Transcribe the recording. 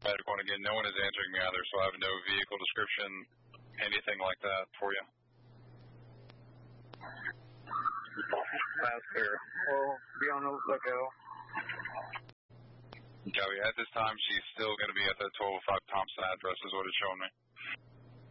Medic one again. No one is answering me either, so I have no vehicle description, anything like that for you. That's clear. We'll be on the lookout. Copy. At this time, she's still going to be at the 1205 Thompson address is what it's showing me.